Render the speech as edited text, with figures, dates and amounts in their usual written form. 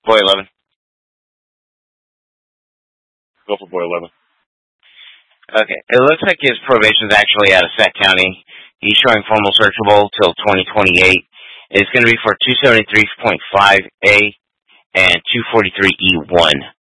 Boy 11. Go for Boy 11. Okay. It looks like his probation is actually out of Sac County. He's showing formal searchable till 2028. It's going to be for 273.5A and 243E1.